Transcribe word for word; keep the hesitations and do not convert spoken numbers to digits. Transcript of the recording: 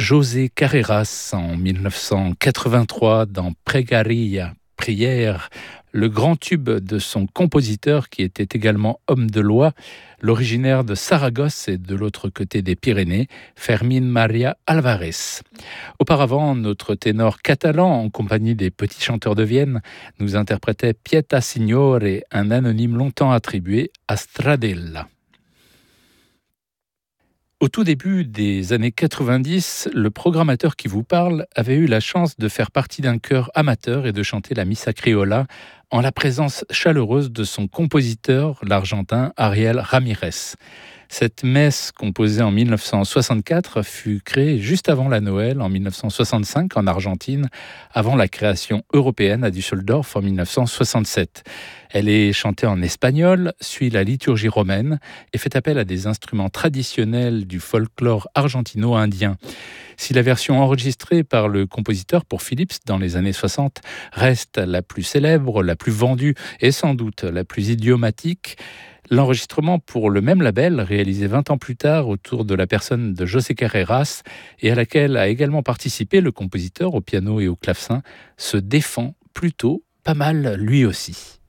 José Carreras en mille neuf cent quatre-vingt-trois dans Pregaria, Prière, le grand tube de son compositeur qui était également homme de loi, l'originaire de Saragosse et de l'autre côté des Pyrénées, Fermín María Alvarez. Auparavant, notre ténor catalan en compagnie des petits chanteurs de Vienne nous interprétait Pieta Signore, un anonyme longtemps attribué à Stradella. Au tout début des années quatre-vingt-dix, le programmateur qui vous parle avait eu la chance de faire partie d'un chœur amateur et de chanter la Missa Criolla en la présence chaleureuse de son compositeur, l'Argentin Ariel Ramirez. Cette messe, composée en mille neuf cent soixante-quatre, fut créée juste avant la Noël, en mille neuf cent soixante-cinq, en Argentine, avant la création européenne à Düsseldorf en mille neuf cent soixante-sept. Elle est chantée en espagnol, suit la liturgie romaine et fait appel à des instruments traditionnels du folklore argentino-indien. Si la version enregistrée par le compositeur pour Philips dans les années soixante reste la plus célèbre, la plus vendue et sans doute la plus idiomatique, l'enregistrement pour le même label, réalisé vingt ans plus tard autour de la personne de José Carreras et à laquelle a également participé le compositeur au piano et au clavecin, se défend plutôt pas mal lui aussi.